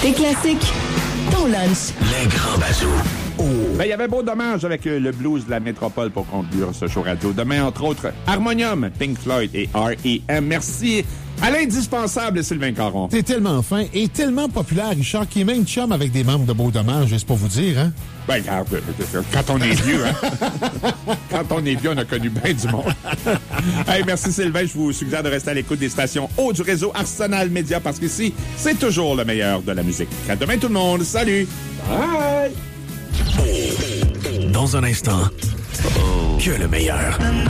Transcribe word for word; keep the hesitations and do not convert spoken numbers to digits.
Tes classiques, ton lunch. Les grands bazous. Oh. Ben, il y avait beau dommage avec euh, le blues de la métropole pour conclure ce show radio. Demain, entre autres, Harmonium, Pink Floyd et R E M. Merci à l'indispensable Sylvain Caron. T'es tellement fin et tellement populaire, Richard, qui est même chum avec des membres de Beau Dommage, juste pour vous dire, hein? Ben, regarde, quand on est vieux, hein? Quand on est vieux, on a connu bien du monde. Hey, merci Sylvain. Je vous suggère de rester à l'écoute des stations haut du réseau Arsenal Média parce qu'ici, c'est toujours le meilleur de la musique. À demain tout le monde. Salut! Bye! Dans un instant, que le meilleur.